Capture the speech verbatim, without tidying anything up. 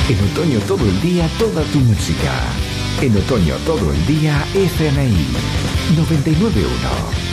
En otoño todo el día, toda tu música. En otoño todo el día, F M I noventa y nueve punto uno.